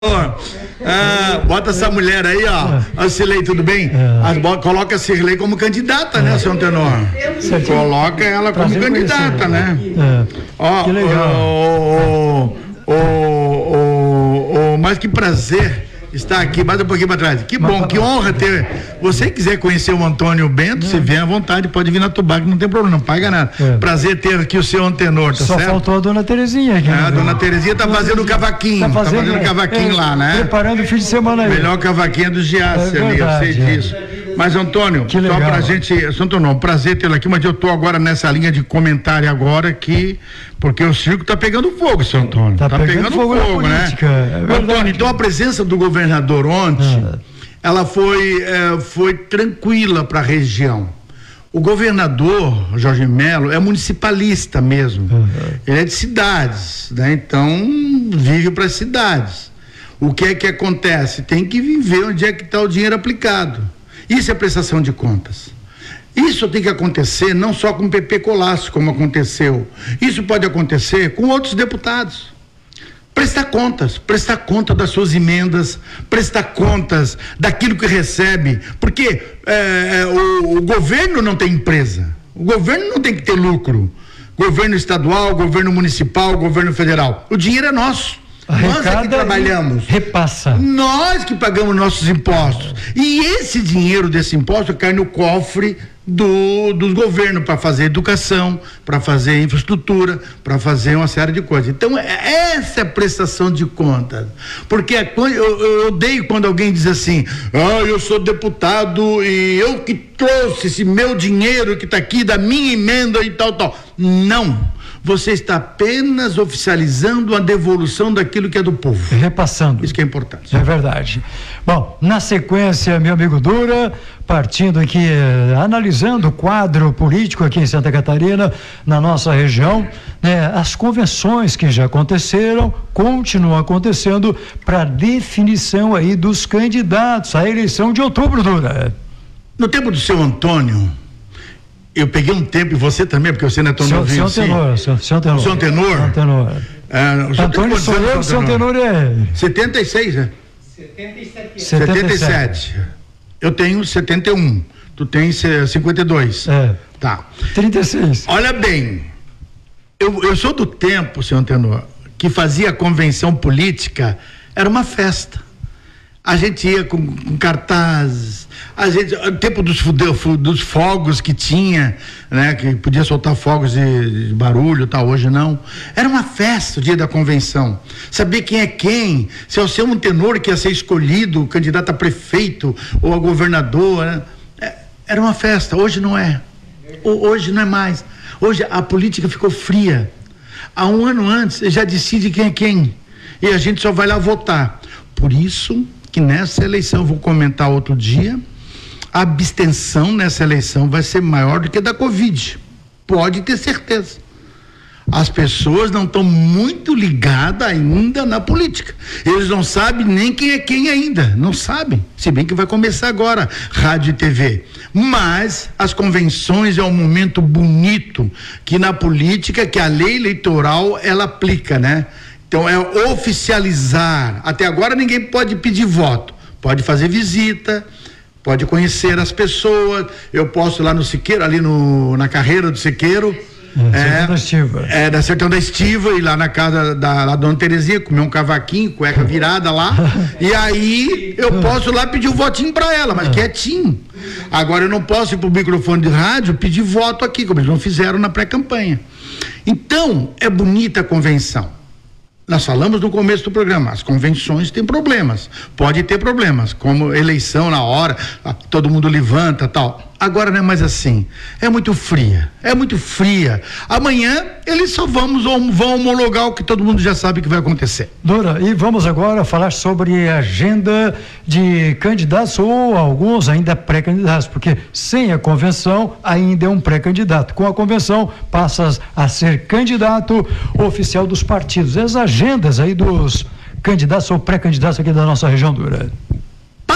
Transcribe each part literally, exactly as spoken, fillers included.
Ah, bota essa mulher aí, ó. A Cirlei, tudo bem? Ah, coloca a Cirlei como candidata, né, seu Tenor? Coloca ela como candidata, né? Ó, que legal. Ô, ô, ô, mas que prazer estar aqui, mais um pouquinho para trás. Que bom, que honra ter. Você quiser conhecer o Antônio Bento, se vier à vontade, pode vir na Tubac, não tem problema, não paga nada. É. Prazer ter aqui o seu Antenor, tá Só certo? faltou a dona Terezinha aqui. É, a dona Terezinha tá fazendo o cavaquinho, tá fazendo, tá fazendo é, cavaquinho é, lá, né? Preparando o fim de semana aí. Melhor cavaquinho do Giasse é ali, eu sei disso. Mas, Antônio, que só legal. pra gente, Antônio, um prazer tê-lo aqui, mas eu tô agora nessa linha de comentário agora que, porque o circo tá pegando fogo, seu Antônio. Tá, tá pegando, pegando fogo, fogo né? É Antônio, então a presença do governador ontem, ah. ela foi, é, foi tranquila para a região. O governador, Jorge Melo, é municipalista mesmo. Uhum. Ele é de cidades, né? Então vive para as cidades. O que é que acontece? Tem que viver onde é que está o dinheiro aplicado. Isso é prestação de contas. Isso tem que acontecer não só com o P P Colasso, como aconteceu. Isso pode acontecer com outros deputados. Prestar contas, prestar conta das suas emendas, prestar contas daquilo que recebe, porque é, o, o governo não tem empresa, o governo não tem que ter lucro, governo estadual, governo municipal, governo federal, o dinheiro é nosso. Nós é que trabalhamos. Repassa. Nós que pagamos nossos impostos. E esse dinheiro desse imposto cai no cofre do, dos governos para fazer educação, para fazer infraestrutura, para fazer uma série de coisas. Então, essa é a prestação de contas. Porque eu, eu odeio quando alguém diz assim: ah, eu sou deputado e eu que trouxe esse meu dinheiro que está aqui da minha emenda e tal, tal. Não. Você está apenas oficializando a devolução daquilo que é do povo. Repassando. Isso que é importante. É verdade. Bom, na sequência, meu amigo Dura, partindo aqui, eh, analisando o quadro político aqui em Santa Catarina, na nossa região, né, as convenções que já aconteceram, continuam acontecendo para definição aí dos candidatos à eleição de outubro, Dura. No tempo do seu Antônio, eu peguei um tempo, e você também, porque você não é tão novinho assim. Tenor, seu, seu Tenor. Seu Tenor? Seu Tenor. É, Antônio sou eu, seu Tenor é... setenta e seis, né? setenta e sete. setenta e sete. Eu tenho setenta e um. Tu tens cinquenta e dois. É. Tá. trinta e seis. Olha bem, eu, eu sou do tempo, seu Tenor, que fazia convenção política, era uma festa. A gente ia com, com cartazes, a gente, o tempo dos, dos fogos que tinha, né, que podia soltar fogos de, de barulho e tal, hoje não. Era uma festa o dia da convenção. Saber quem é quem, se é o seu Tenor que ia ser escolhido, candidato a prefeito ou a governador, né? É, era uma festa, hoje não é. Hoje não é mais. Hoje a política ficou fria. Há um ano antes, já decide quem é quem. E a gente só vai lá votar. Por isso que nessa eleição, vou comentar outro dia, a abstenção nessa eleição vai ser maior do que a da Covid. Pode ter certeza. As pessoas não estão muito ligadas ainda na política. Eles não sabem nem quem é quem ainda. Não sabem. Se bem que vai começar agora, rádio e T V. Mas as convenções é um momento bonito que na política, que a lei eleitoral, ela aplica, né? Então é oficializar. Até agora ninguém pode pedir voto, pode fazer visita, pode conhecer as pessoas. Eu posso ir lá no Siqueiro, ali no, na carreira do Siqueiro, é, é, da Estiva. É, da Sertão da Estiva, ir lá na casa da, da dona Terezinha, comer um cavaquinho, cueca virada lá, e aí eu posso lá pedir um votinho pra ela, mas quietinho. Agora eu não posso ir pro microfone de rádio pedir voto aqui, como eles não fizeram na pré-campanha. Então, é bonita a convenção. Nós falamos no começo do programa, as convenções têm problemas, pode ter problemas, como eleição na hora, todo mundo levanta, tal. Agora não é mais assim, é muito fria, é muito fria. Amanhã eles só vamos, vão homologar o que todo mundo já sabe que vai acontecer. Dora, e vamos agora falar sobre a agenda de candidatos ou alguns ainda pré-candidatos, porque sem a convenção ainda é um pré-candidato. Com a convenção passa a ser candidato oficial dos partidos. As agendas aí dos candidatos ou pré-candidatos aqui da nossa região, Dora.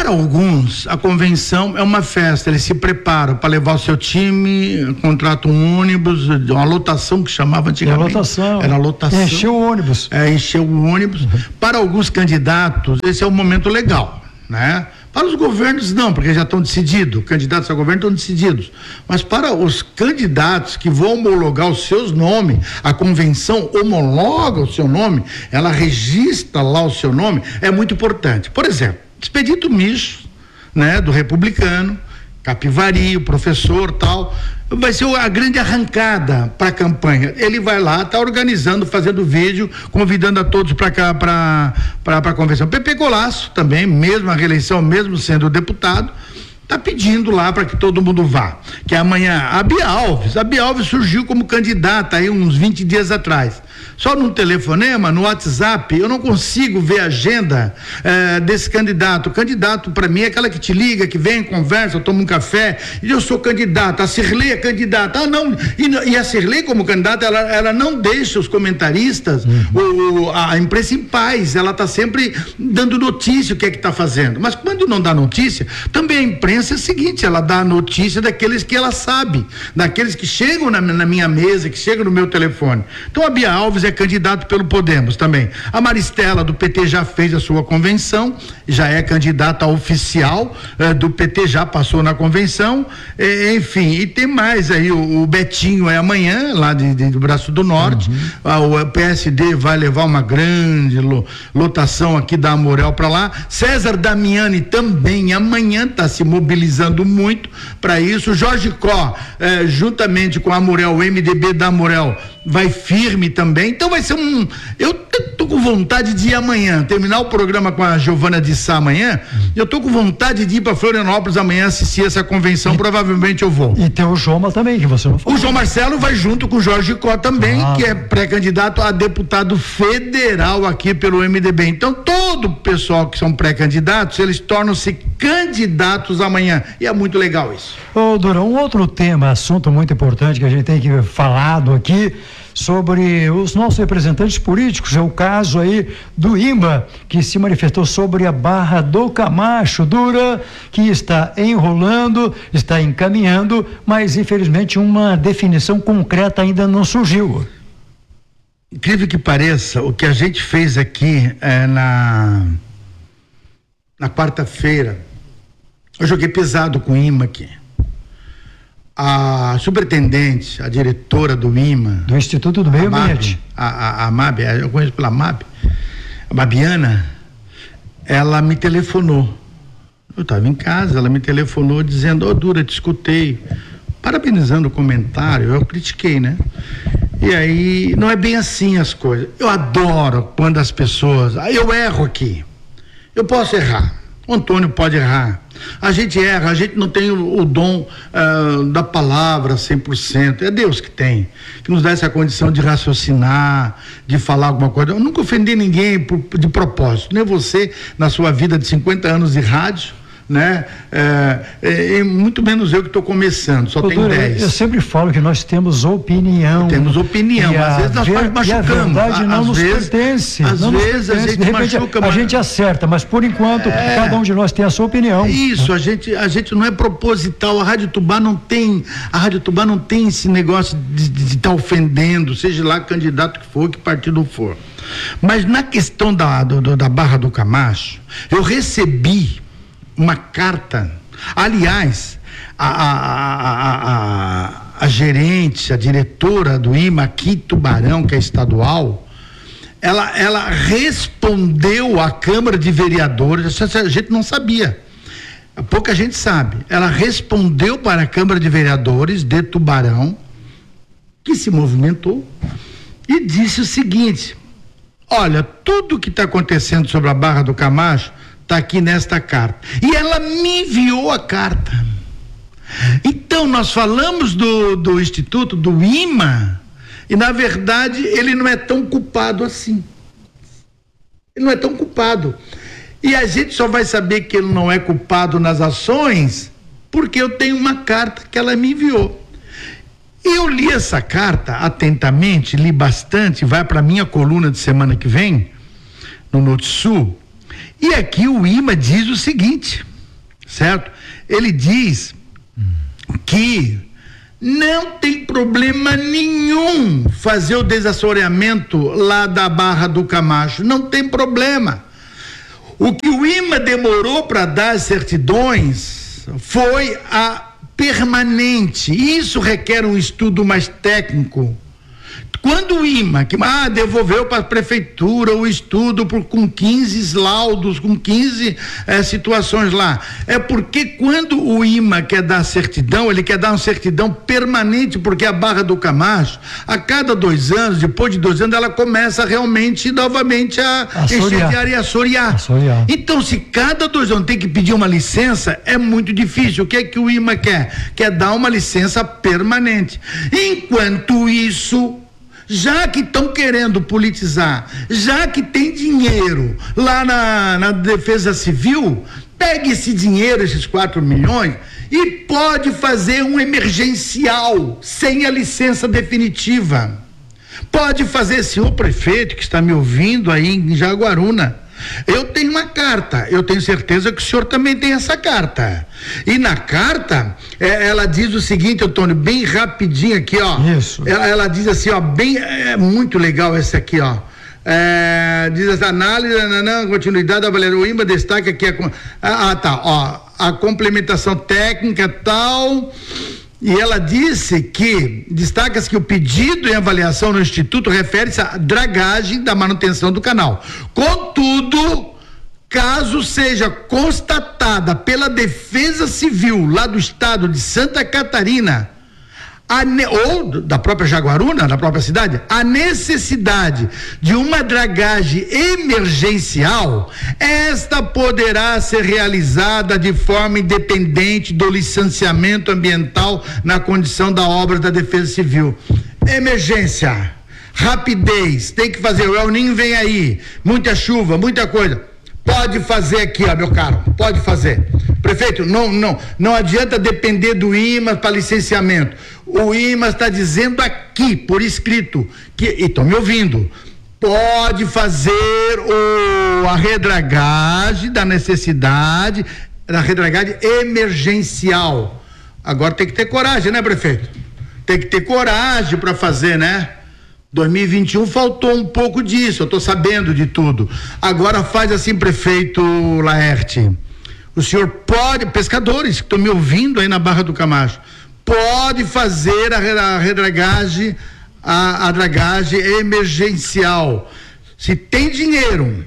Para alguns, a convenção é uma festa, eles se preparam para levar o seu time, contratam um ônibus, uma lotação que chamava antigamente. Era lotação. Era lotação. Encheu o ônibus. É, encheu o ônibus. Uhum. Para alguns candidatos, esse é um momento legal, né? Para os governos não, porque já estão decididos, candidatos a governo estão decididos. Mas para os candidatos que vão homologar os seus nomes, a convenção homologa o seu nome, ela registra lá o seu nome, é muito importante. Por exemplo, Expedito Micho, né, do Republicano, Capivari, o professor, tal, vai ser a grande arrancada para a campanha. Ele vai lá, está organizando, fazendo vídeo, convidando a todos para cá, para para a convenção. Pepe Golasso também, mesmo a reeleição, mesmo sendo deputado, está pedindo lá para que todo mundo vá. Que é amanhã, a Bia Alves, a Bia Alves surgiu como candidata aí uns vinte dias atrás. Só no telefonema, no WhatsApp, eu não consigo ver a agenda eh, desse candidato. O candidato, para mim, é aquela que te liga, que vem, conversa, toma um café, e eu sou candidata, a Cirlei é candidata. Ah, não, e, e a Cirlei, como candidata, ela, ela não deixa os comentaristas, uhum. o, a imprensa em paz, ela está sempre dando notícia o que é que está fazendo. Mas quando não dá notícia, também a imprensa é o seguinte, ela dá notícia daqueles que ela sabe, daqueles que chegam na, na minha mesa, que chegam no meu telefone. Então a Bia Alves é candidato pelo Podemos também. A Maristela do P T já fez a sua convenção, já é candidata oficial eh, do P T, já passou na convenção, eh, enfim, e tem mais aí, o, o Betinho é amanhã, lá de, de, do Braço do Norte, uhum. ah, o P S D vai levar uma grande lo, lotação aqui da Amurel para lá, César Damiani também amanhã está se mobilizando muito para isso, Jorge Có, eh, juntamente com a Amurel, o M D B da Amurel, vai firme também, então vai ser um, eu tô com vontade de ir amanhã, terminar o programa com a Giovana de Sá amanhã, eu tô com vontade de ir para Florianópolis amanhã assistir essa convenção, e, provavelmente eu vou. E tem o Joma também, que você não falou. O João Marcelo vai junto com o Jorge Có também, ah. que é pré-candidato a deputado federal aqui pelo M D B, então todo o pessoal que são pré-candidatos, eles tornam-se candidatos amanhã, e é muito legal isso. Ô Durão, um outro tema, assunto muito importante que a gente tem que falado aqui, sobre os nossos representantes políticos, é o caso aí do I M A, que se manifestou sobre a Barra do Camacho, Dura, que está enrolando, está encaminhando, mas infelizmente uma definição concreta ainda não surgiu. Incrível que pareça, o que a gente fez aqui é, na na quarta-feira, eu joguei pesado com o I M A aqui. A superintendente, a diretora do I M A, do Instituto do Meio Ambiente, a, a, a MAB, eu conheço pela MAB, a Babiana, ela me telefonou. Eu estava em casa, ela me telefonou dizendo: ô, Dura, te escutei, parabenizando o comentário. Eu critiquei, né? E aí, não é bem assim as coisas. Eu adoro quando as pessoas, eu erro aqui, eu posso errar, o Antônio pode errar, a gente erra, a gente não tem o, o dom uh, da palavra cem por cento, é Deus que tem, que nos dá essa condição de raciocinar, de falar alguma coisa. Eu nunca ofendi ninguém por, de propósito, nem você na sua vida de cinquenta anos de rádio, né? É, é, é, muito menos eu que estou começando, só tenho dez. Eu sempre falo que nós temos opinião. Temos opinião, às vezes nós ver, machucamos. E a verdade não nos vezes, pertence. Às não vezes nos pertence. a gente De repente, machuca. A, a gente acerta, mas por enquanto é, cada um de nós tem a sua opinião. Isso, a gente, a gente não é proposital. A Rádio Tubá não tem, a Rádio Tubá não tem esse negócio de estar tá ofendendo, seja lá candidato que for, que partido for. Mas na questão da, do, da Barra do Camacho, eu recebi uma carta, aliás, a, a, a, a, a gerente, a diretora do I M A aqui, Tubarão, que é estadual, ela, ela respondeu à Câmara de Vereadores, a gente não sabia, pouca gente sabe, ela respondeu para a Câmara de Vereadores de Tubarão, que se movimentou, e disse o seguinte: olha, tudo que está acontecendo sobre a Barra do Camacho está aqui nesta carta. E ela me enviou a carta. Então, nós falamos do, do Instituto, do I M A, e na verdade ele não é tão culpado assim. Ele não é tão culpado. E a gente só vai saber que ele não é culpado nas ações porque eu tenho uma carta que ela me enviou. Eu li essa carta atentamente, li bastante, vai para minha coluna de semana que vem, no Noticiário. E aqui o I M A diz o seguinte: certo? Ele diz que não tem problema nenhum fazer o desassoreamento lá da Barra do Camacho, não tem problema. O que o I M A demorou para dar as certidões foi a permanente. Isso requer um estudo mais técnico. Quando o I M A que, ah, devolveu para a prefeitura o estudo por, com quinze laudos, com quinze eh, situações lá, é porque quando o I M A quer dar certidão, ele quer dar uma certidão permanente, porque a Barra do Camacho, a cada dois anos, depois de dois anos, ela começa realmente novamente a enxergar e assorear. assorear. Então, se cada dois anos tem que pedir uma licença, é muito difícil. O que é que o I M A quer? Quer dar uma licença permanente. Enquanto isso, já que estão querendo politizar, já que tem dinheiro lá na, na Defesa Civil, pegue esse dinheiro, esses quatro milhões, e pode fazer um emergencial sem a licença definitiva. Pode fazer, senhor prefeito que está me ouvindo aí em Jaguaruna. Eu tenho uma carta, eu tenho certeza que o senhor também tem essa carta. E na carta, é, ela diz o seguinte, Antônio, bem rapidinho aqui, ó. Isso. Ela, ela diz assim, ó, bem, é muito legal essa aqui, ó. É, diz essa análise, nanã, continuidade da avaliação, o I M A destaca aqui, a, ah, tá, ó, a complementação técnica tal. E ela disse que, destaca-se que o pedido em avaliação no Instituto refere-se à dragagem da manutenção do canal. Contudo, caso seja constatada pela Defesa Civil lá do estado de Santa Catarina, a ne- ou da própria Jaguaruna, da própria cidade, a necessidade de uma dragagem emergencial, esta poderá ser realizada de forma independente do licenciamento ambiental na condição da obra da Defesa Civil. Emergência, rapidez, tem que fazer, o El Ninho vem aí, muita chuva, muita coisa. Pode fazer aqui, ó, meu caro, pode fazer. Prefeito, não, não, não adianta depender do I M A para licenciamento. O I M A está dizendo aqui, por escrito, que, e estão me ouvindo, pode fazer o, a redragagem da necessidade, da redragagem emergencial. Agora tem que ter coragem, né, prefeito? Tem que ter coragem para fazer, né? dois mil e vinte e um faltou um pouco disso, eu estou sabendo de tudo. Agora faz assim, prefeito Laerte. O senhor pode, pescadores que estão me ouvindo aí na Barra do Camacho, pode fazer a, a redragagem, a, a dragagem emergencial. Se tem dinheiro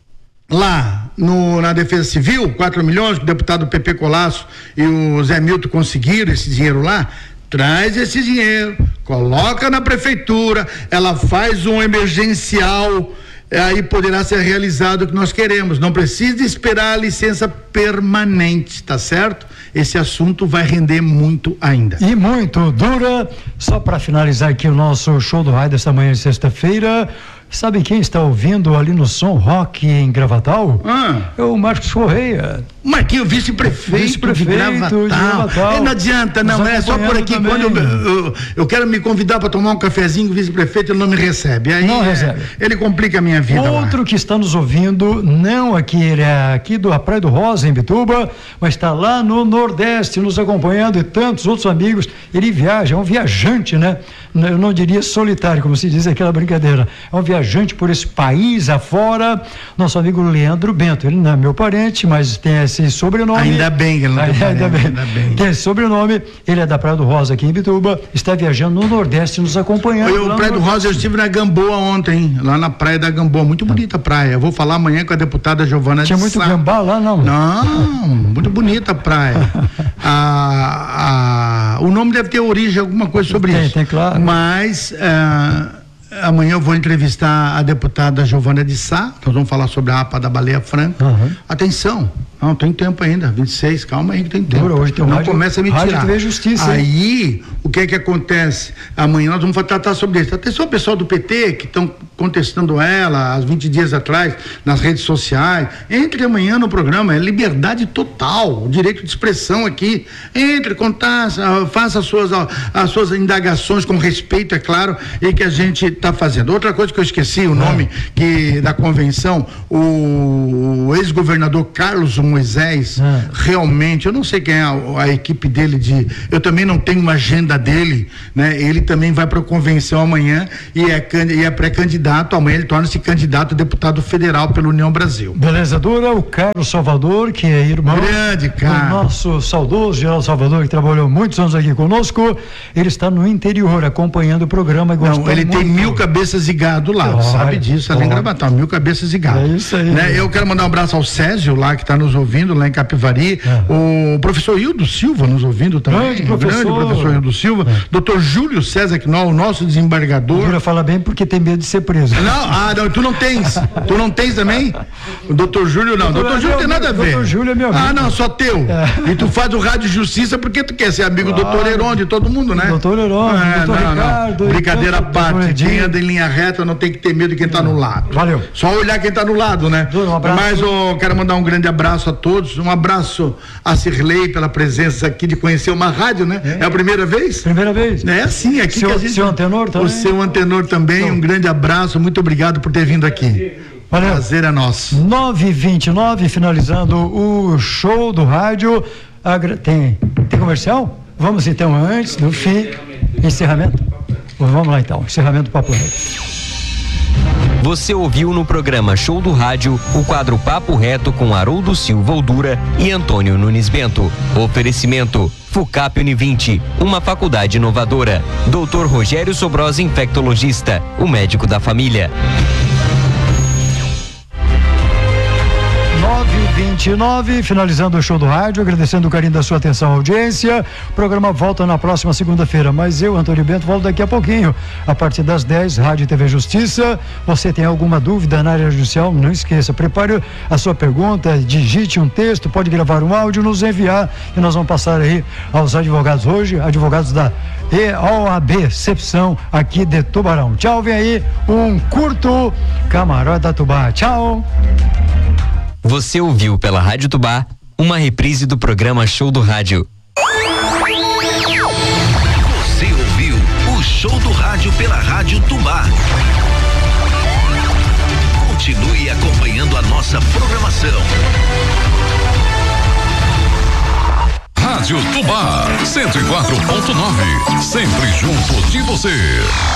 lá no, na Defesa Civil, quatro milhões, que o deputado Pepe Colasso e o Zé Milton conseguiram esse dinheiro lá, traz esse dinheiro, coloca na prefeitura, ela faz um emergencial, aí poderá ser realizado o que nós queremos. Não precisa esperar a licença permanente, tá certo? Esse assunto vai render muito ainda. E muito dura. Só para finalizar aqui o nosso show do raio desta manhã de sexta-feira, sabe quem está ouvindo ali no Som Rock em Gravatal? Ah. É o Marcos Correia. Marquinhos, vice-prefeito, vice-prefeito de Gravatal. De Gravatal. É, não adianta, não, é só por aqui. Também. Quando eu, eu, eu quero me convidar para tomar um cafezinho, o vice-prefeito ele não me recebe. Aí não é, recebe. Ele complica a minha vida. Outro lá. Que está nos ouvindo, não aqui, ele é aqui do Praia do Rosa, em Bituba, mas está lá no Nordeste nos acompanhando e tantos outros amigos. Ele viaja, é um viajante, né? Eu não diria solitário, como se diz aquela brincadeira. É um viajante por esse país afora. Nosso amigo Leandro Bento, ele não é meu parente, mas tem esse sobrenome. Ainda bem que ele não é ainda, ainda, bem. ainda bem. Tem esse sobrenome, ele é da Praia do Rosa aqui em Bituba, está viajando no Nordeste nos acompanhando. Eu, Praia do Rosa, eu estive na Gamboa ontem, lá na Praia da Gamboa, muito bonita a praia. Eu vou falar amanhã com a deputada Giovana Tinha de muito Sá. gambá lá, não? Não, muito bonita a praia. a, a, o nome deve ter origem, alguma coisa sobre tem, isso. Tem, claro. Mas uh, amanhã eu vou entrevistar a deputada Giovana de Sá, nós vamos falar sobre a APA da Baleia Franca. Uhum. Atenção, não tem tempo ainda, vinte e seis, calma aí que tem tempo. Dura, hoje tem um não rádio, começa a me tirar. T V Justiça. Aí, o que é que acontece? Amanhã nós vamos tratar sobre isso. Atenção, pessoal do P T que estão contestando ela há vinte dias atrás nas redes sociais. Entre amanhã no programa, é liberdade total, o direito de expressão aqui. Entre, contar, faça as suas, as suas indagações com respeito, é claro, e que a gente está fazendo. Outra coisa que eu esqueci, o nome que, da convenção, o ex-governador Carlos Moisés, é. realmente, eu não sei quem é a, a equipe dele, de, eu também não tenho uma agenda dele, né? Ele também vai para a convenção amanhã e é, e é pré-candidato, amanhã ele torna-se candidato a deputado federal pela União Brasil. Beleza dura, o Carlos Salvador, que é irmão grande, cara. do nosso saudoso Geraldo Salvador, que trabalhou muitos anos aqui conosco, ele está no interior acompanhando o programa. Não, ele muito. Tem mil cabeças de gado lá, oh, sabe disso, além de Gravatar, mil cabeças de gado. É isso aí. Né? Eu quero mandar um abraço ao Césio lá, que está nos ouvindo, lá em Capivari, é. o professor Hildo Silva nos ouvindo também, grande professor, grande professor Hildo Silva, é. doutor Júlio César Knol, o nosso desembargador. Júlio fala bem porque tem medo de ser preso. Não, ah, não, tu não tens, tu não tens também? O doutor Júlio não, doutor Júlio tem nada a ver. doutor Júlio é meu amigo. Ah, não, só teu. É. E tu faz o Rádio Justiça porque tu quer ser amigo do doutor Heron, de todo mundo, né? Doutor Heron, é, doutor não, Ricardo. Não. Brincadeira à parte, quem anda em linha reta não tem que ter medo de quem está no lado. Valeu. Só olhar quem está no lado, né? Um abraço. Mas eu quero mandar um grande abraço a todos, um abraço a Cirlei pela presença aqui de conhecer uma rádio, né? É, é a primeira vez? Primeira vez. É assim, aqui seu, que a gente... Seu Antenor também. O seu Antenor também, um grande abraço, muito obrigado por ter vindo aqui. Valeu. Prazer é nosso. nove e vinte e nove, finalizando o show do rádio. Agra... Tem, tem comercial? Vamos então, antes do fim, encerramento? Vamos lá então, encerramento do Papo Reto. Você ouviu no programa Show do Rádio o quadro Papo Reto com Haroldo Silva Oldura e Antônio Nunes Bento. Oferecimento FUCAP Univinte, uma faculdade inovadora. doutor Rogério Sobrosa, infectologista, o médico da família. nove e vinte e nove, finalizando o show do rádio, agradecendo o carinho da sua atenção à audiência. O programa volta na próxima segunda-feira, mas eu, Antônio Bento, volto daqui a pouquinho, a partir das dez, Rádio e T V Justiça. Você tem alguma dúvida na área judicial? Não esqueça, prepare a sua pergunta, digite um texto, pode gravar um áudio, nos enviar e nós vamos passar aí aos advogados hoje, advogados da E O A B, Cepção, aqui de Tubarão. Tchau, vem aí um curto Camarote da Tubá. Tchau. Você ouviu pela Rádio Tubá uma reprise do programa Show do Rádio. Você ouviu o Show do Rádio pela Rádio Tubá. Continue acompanhando a nossa programação. Rádio Tubá, cento e quatro ponto nove, sempre junto de você.